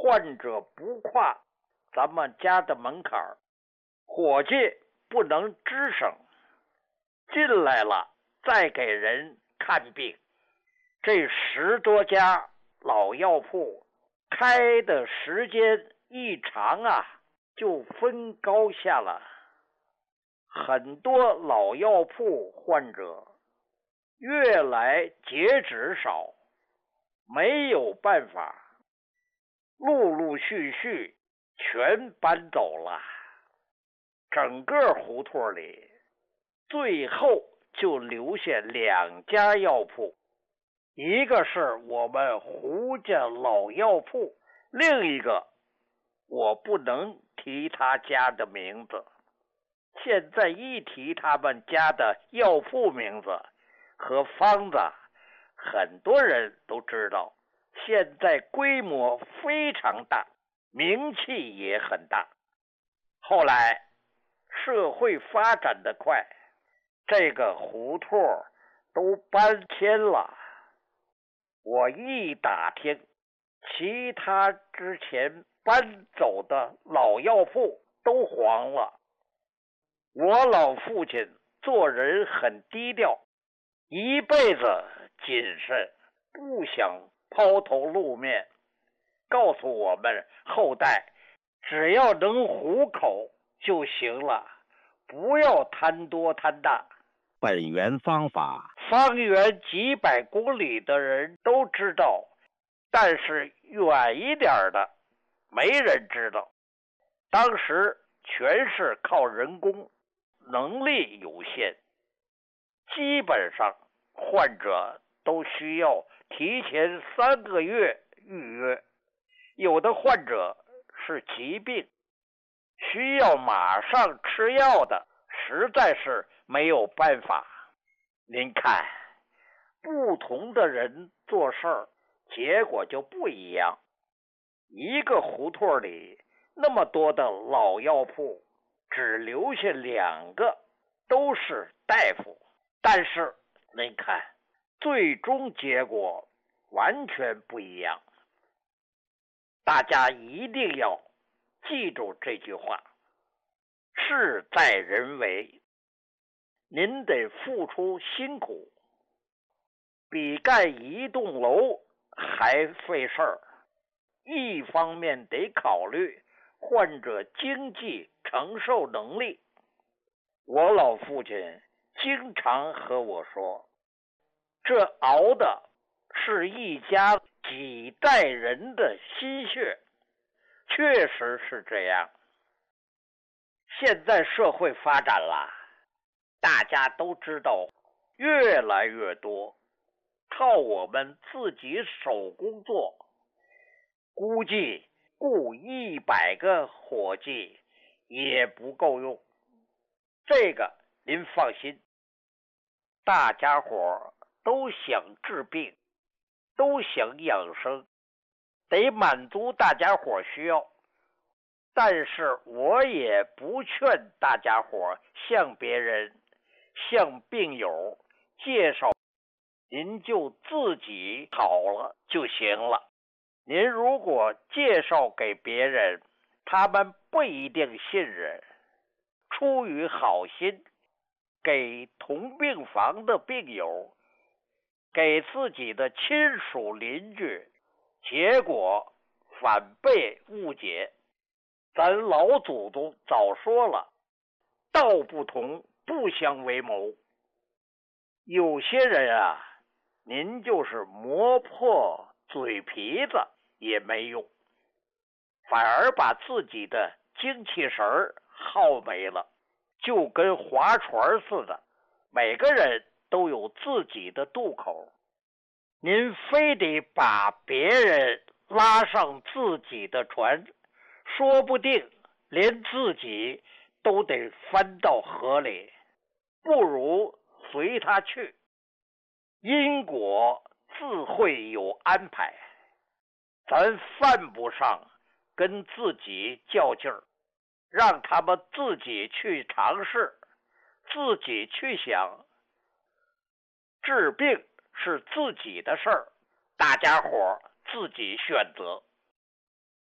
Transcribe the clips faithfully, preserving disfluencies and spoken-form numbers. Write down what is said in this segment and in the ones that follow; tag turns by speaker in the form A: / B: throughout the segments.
A: 患者不跨咱们家的门槛儿，伙计不能吱声，进来了再给人看病。这十多家老药铺开的时间一长啊，就分高下了。很多老药铺患者越来截止少，没有办法，陆陆续续全搬走了。整个胡同里最后就留下两家药铺，一个是我们胡家老药铺，另一个我不能提他家的名字。现在一提他们家的药铺名字和方子，很多人都知道，现在规模非常大，名气也很大。后来社会发展的快，这个胡同都搬迁了。我一打听，其他之前搬走的老药铺都黄了。我老父亲做人很低调，一辈子谨慎，不想抛头露面，告诉我们后代，只要能糊口就行了，不要贪多贪大。
B: 本源方法，
A: 方圆几百公里的人都知道，但是远一点的没人知道。当时全是靠人工，能力有限，基本上患者都需要提前三个月预约。有的患者是疾病，需要马上吃药的，实在是没有办法。您看，不同的人做事儿，结果就不一样。一个胡同里那么多的老药铺，只留下两个都是大夫，但是您看，最终结果完全不一样。大家一定要记住这句话，事在人为，您得付出辛苦，比盖一栋楼还费事儿。一方面得考虑患者经济承受能力。我老父亲经常和我说，这熬的是一家几代人的心血，确实是这样。现在社会发展了，大家都知道越来越多靠我们自己手工做，估计雇一百个伙计也不够用。这个您放心，大家伙都想治病，都想养生，得满足大家伙需要。但是我也不劝大家伙向别人，向病友介绍，您就自己好了就行了。您如果介绍给别人，他们不一定信任。出于好心，给同病房的病友，给自己的亲属邻居，结果反被误解。咱老祖宗早说了，道不同不相为谋。有些人啊，您就是磨破嘴皮子也没用，反而把自己的精气神儿耗没了，就跟划船似的，每个人都有自己的渡口，您非得把别人拉上自己的船，说不定连自己都得翻到河里，不如随他去。因果自会有安排，咱犯不上跟自己较劲儿，让他们自己去尝试，自己去想。治病是自己的事儿，大家伙自己选择。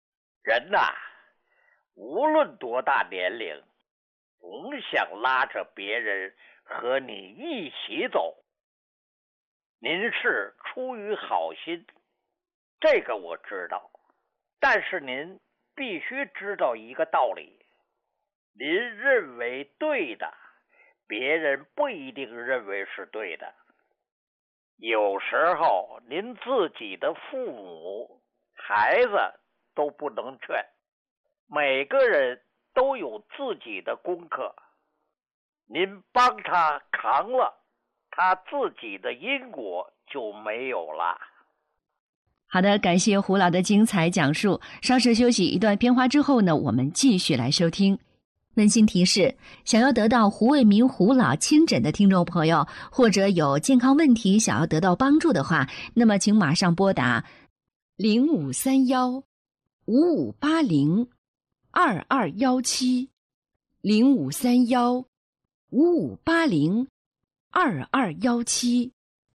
A: 人呐、啊，无论多大年龄，总想拉着别人和你一起走。您是出于好心，这个我知道，但是您必须知道一个道理，您认为对的，别人不一定认为是对的。有时候您自己的父母、孩子都不能劝，每个人都有自己的功课，您帮他扛了，他自己的因果就没有了。
C: 好的，感谢胡老的精彩讲述。稍事休息一段片花之后呢，我们继续来收听。温馨提示，想要得到胡卫民胡老亲诊的听众朋友，或者有健康问题想要得到帮助的话，那么请马上拨打零五三幺五五八零二二幺七零五三幺五五八零二二幺七。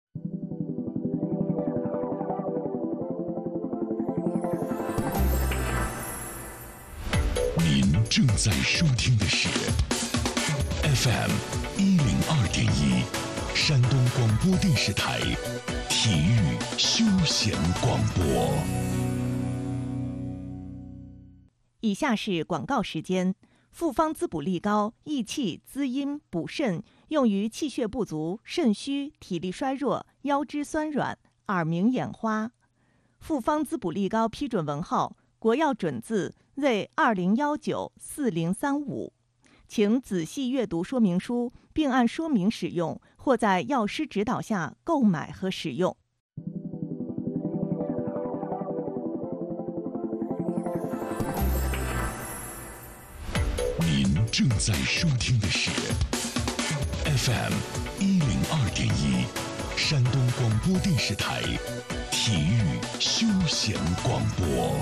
D: 您正在收听的是 F M 一零二点一，山东广播电视台体育休闲广播。
E: 以下是广告时间。复方滋补力高，益气滋阴补肾，用于气血不足、肾虚、体力衰弱、腰肢酸软、耳鸣眼花。复方滋补力高批准文号国药准字 Z 二零一九四零三五，请仔细阅读说明书，并按说明使用，或在药师指导下购买和使用。
D: 您正在收听的是 F M 一零二点一，山东广播电视台体育休闲广播。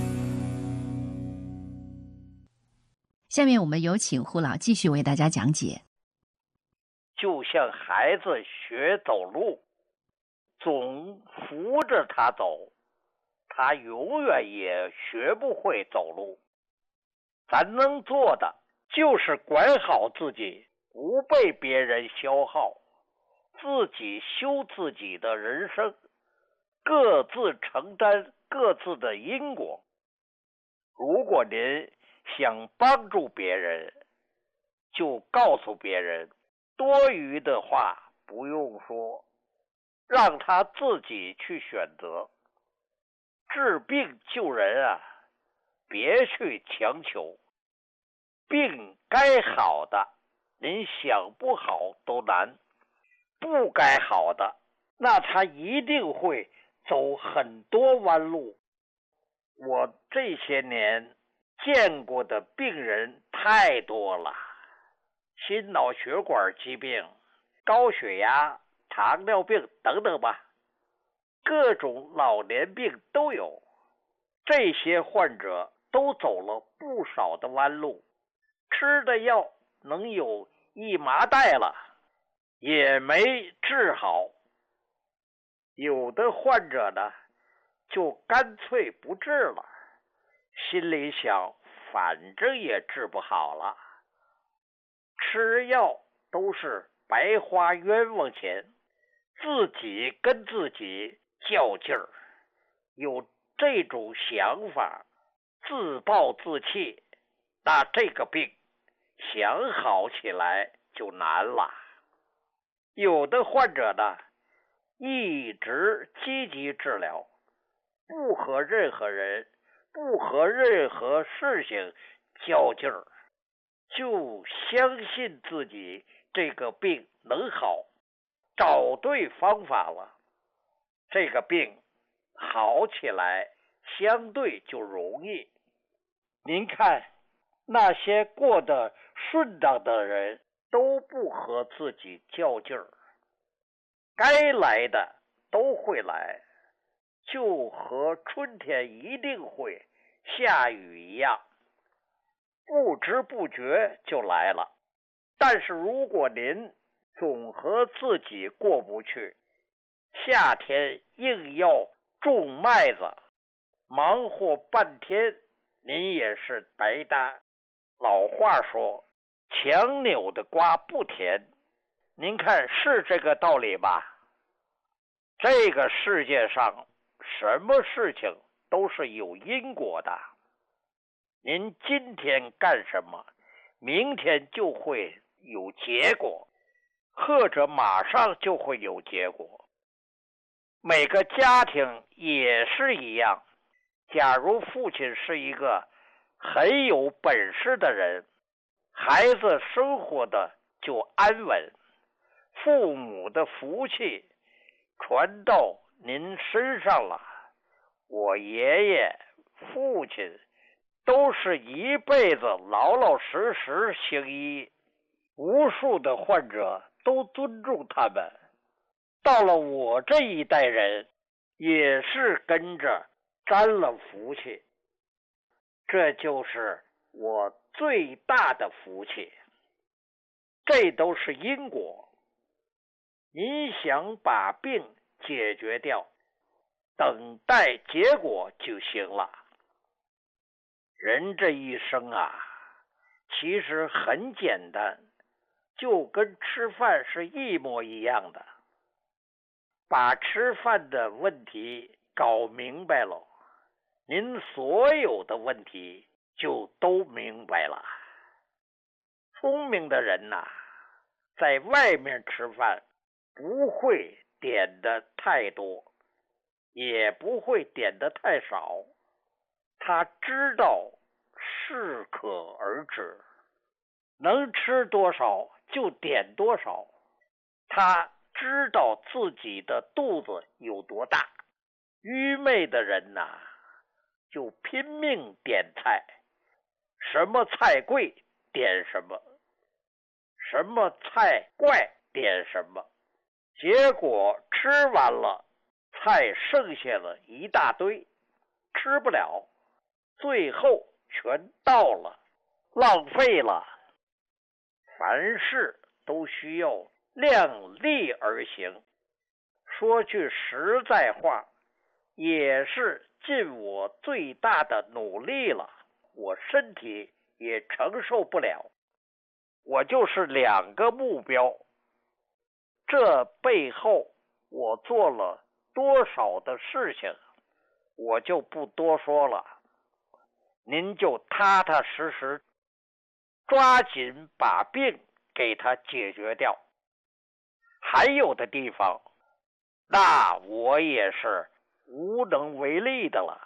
C: 下面我们有请胡老继续为大家讲解。
A: 就像孩子学走路，总扶着他走，他永远也学不会走路。咱能做的就是管好自己，不被别人消耗，自己修自己的人生，各自承担各自的因果。如果您想帮助别人，就告诉别人，多余的话不用说，让他自己去选择。治病救人啊，别去强求。病该好的，您想不好都难；不该好的，那他一定会走很多弯路。我这些年见过的病人太多了，心脑血管疾病、高血压、糖尿病等等吧，各种老年病都有。这些患者都走了不少的弯路，吃的药能有一麻袋了，也没治好。有的患者呢，就干脆不治了，心里想反正也治不好了，吃药都是白花冤枉钱，自己跟自己较劲儿，有这种想法，自暴自弃，那这个病想好起来就难了。有的患者呢，一直积极治疗，不和任何人不和任何事情较劲儿，就相信自己这个病能好，找对方法了，这个病好起来相对就容易。您看那些过得顺当的人都不和自己较劲儿，该来的都会来，就和春天一定会下雨一样，不知不觉就来了。但是如果您总和自己过不去，夏天硬要种麦子，忙活半天您也是白搭。老话说，强扭的瓜不甜，您看是这个道理吧？这个世界上什么事情都是有因果的，您今天干什么，明天就会有结果，或者马上就会有结果。每个家庭也是一样，假如父亲是一个很有本事的人，孩子生活的就安稳，父母的福气传到您身上了。我爷爷、父亲都是一辈子老老实实行医，无数的患者都尊重他们。到了我这一代人，也是跟着沾了福气，这就是我最大的福气。这都是因果，您想把病解决掉，等待结果就行了。人这一生啊，其实很简单，就跟吃饭是一模一样的。把吃饭的问题搞明白了，您所有的问题就都明白了。聪明的人呐、啊，在外面吃饭不会点的太多，也不会点的太少，他知道适可而止，能吃多少就点多少，他知道自己的肚子有多大。愚昧的人呐、啊，就拼命点菜，什么菜贵点什么，什么菜怪点什么，结果吃完了，菜剩下了一大堆，吃不了，最后全倒了，浪费了。凡事都需要量力而行。说句实在话，也是尽我最大的努力了，我身体也承受不了。我就是两个目标，这背后我做了多少的事情，我就不多说了。您就踏踏实实抓紧把病给它解决掉。还有的地方，那我也是无能为力的了。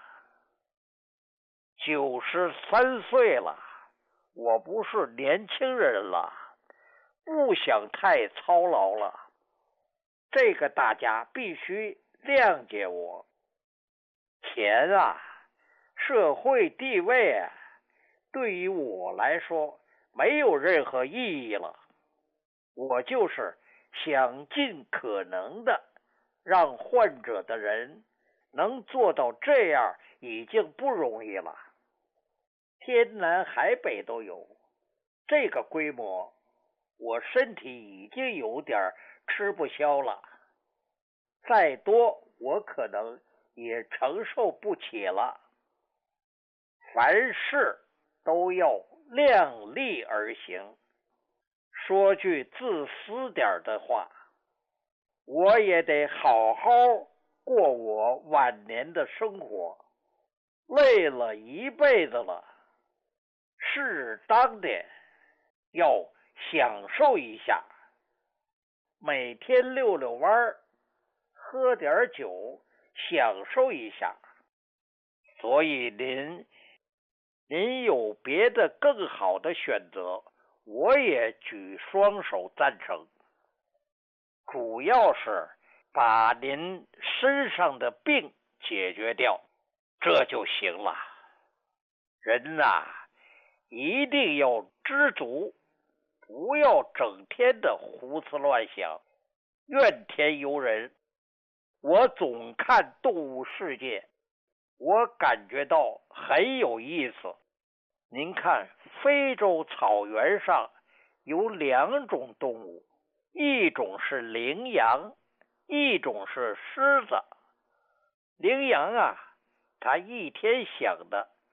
A: 九十三岁了，我不是年轻人了，不想太操劳了。这个大家必须谅解我。钱啊，社会地位啊，对于我来说没有任何意义了。我就是想尽可能的让患者的人能做到这样，已经不容易了。天南海北都有，这个规模，我身体已经有点吃不消了，再多我可能也承受不起了。凡事都要量力而行。说句自私点的话，我也得好好过我晚年的生活，累了一辈子了，适当的要享受一下，每天溜溜弯，喝点酒，享受一下。所以您您有别的更好的选择，我也举双手赞成。主要是把您身上的病解决掉，这就行了。人啊，一定要知足，不要整天的胡思乱想，怨天尤人。我总看动物世界，我感觉到很有意思。您看，非洲草原上有两种动物，一种是羚羊，一种是狮子。羚羊啊，它一天想的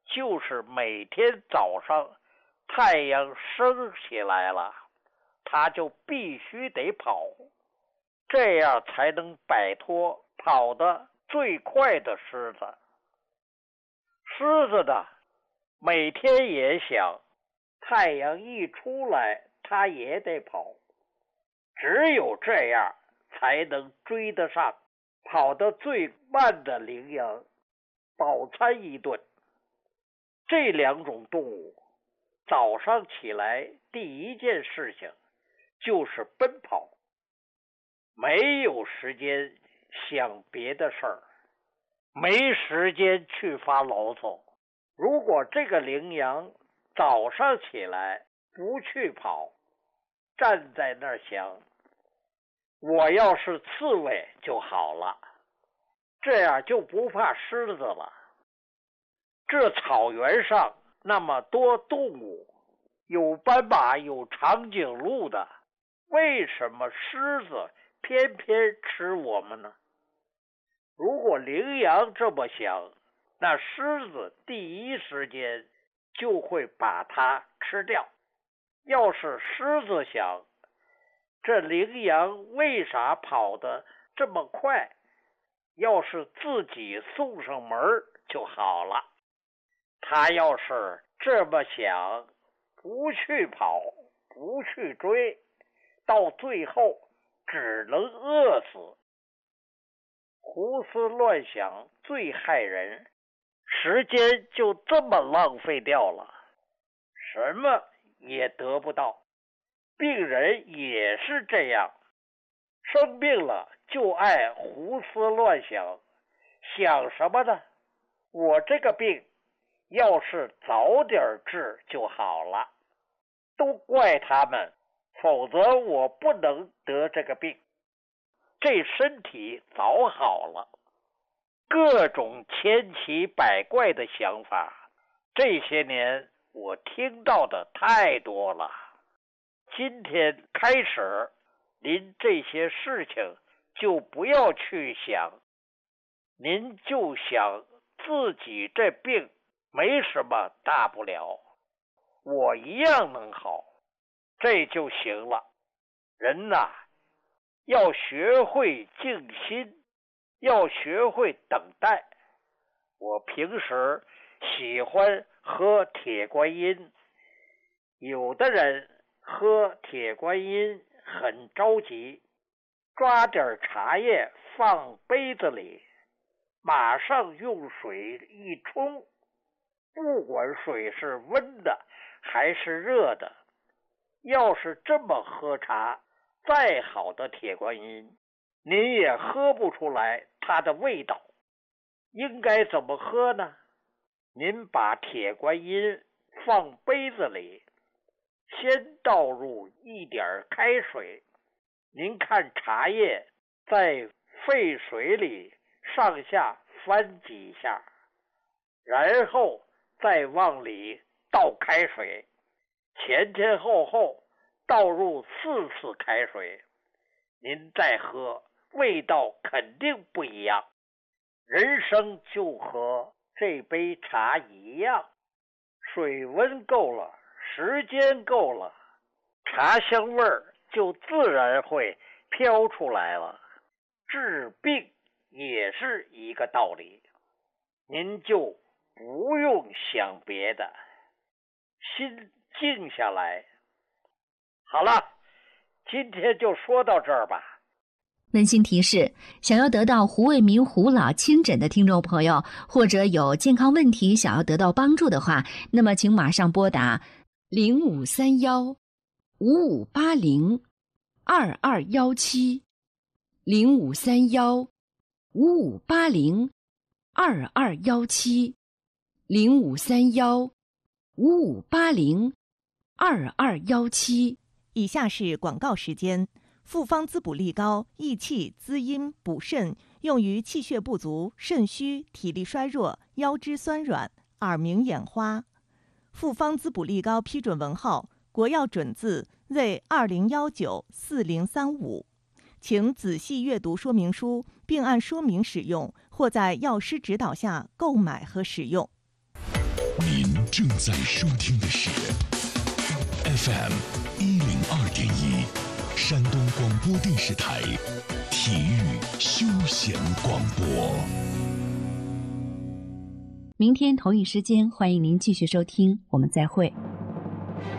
A: 就是每天早上太阳升起来了，他就必须得跑，这样才能摆脱跑得最快的狮子。狮子呢，每天也想太阳一出来他也得跑，只有这样才能追得上跑得最慢的羚羊，饱餐一顿。这两种动物早上起来第一件事情就是奔跑，没有时间想别的事儿，没时间去发牢骚。如果这个羚羊早上起来不去跑，站在那儿想，我要是刺猬就好了，这样就不怕狮子了。这草原上那么多动物，有斑马有长颈鹿的，为什么狮子偏偏吃我们呢？如果羚羊这么想，那狮子第一时间就会把它吃掉。要是狮子想，这羚羊为啥跑得这么快，要是自己送上门就好了。他要是这么想，不去跑，不去追，到最后只能饿死。胡思乱想最害人，时间就这么浪费掉了，什么也得不到。病人也是这样，生病了就爱胡思乱想，想什么呢？我这个病要是早点治就好了，都怪他们，否则我不能得这个病。这身体早好了，各种千奇百怪的想法，这些年我听到的太多了。今天开始，您这些事情就不要去想，您就想自己这病没什么大不了，我一样能好，这就行了。人呐，要学会静心，要学会等待。我平时喜欢喝铁观音，有的人喝铁观音很着急，抓点茶叶放杯子里，马上用水一冲，不管水是温的还是热的，要是这么喝茶，再好的铁观音您也喝不出来它的味道。应该怎么喝呢？您把铁观音放杯子里，先倒入一点开水，您看茶叶在沸水里上下翻几下，然后再往里倒开水，前前后后倒入四次开水，您再喝，味道肯定不一样。人生就和这杯茶一样，水温够了，时间够了，茶香味儿就自然会飘出来了。治病也是一个道理，您就不用想别的，心静下来。好了，今天就说到这儿吧。
C: 温馨提示：想要得到胡卫民胡老亲诊的听众朋友，或者有健康问题想要得到帮助的话，那么请马上拨打零五三幺五五八零二二幺七零五三幺五五八零二二幺七零五三幺五五八零二二幺七。
E: 以下是广告时间。复方滋补力高，益气滋阴补肾，用于气血不足、肾虚、体力衰弱、腰肢酸软、耳鸣眼花。复方滋补力高批准文号：国药准字 Z 二零一九四零三五。请仔细阅读说明书，并按说明使用，或在药师指导下购买和使用。
D: 正在收听的是 F M 一零二点一，山东广播电视台体育休闲广播。
C: 明天同一时间，欢迎您继续收听，我们再会。